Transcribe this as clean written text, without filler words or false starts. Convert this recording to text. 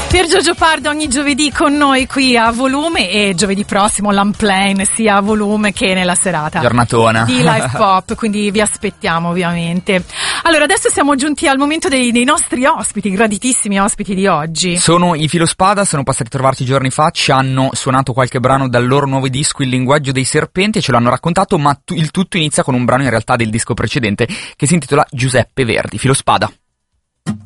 Sergio Giopardo ogni giovedì con noi qui a Volume, e giovedì prossimo l'Unplane sia a Volume che nella serata giornatona di Live Pop, quindi vi aspettiamo ovviamente. Allora, adesso siamo giunti al momento dei nostri ospiti, graditissimi ospiti di oggi. Sono i Filospada, sono passati a trovarci giorni fa, ci hanno suonato qualche brano dal loro nuovo disco Il linguaggio dei serpenti e ce l'hanno raccontato, ma il tutto inizia con un brano in realtà del disco precedente che si intitola Giuseppe Verdi. Filospada.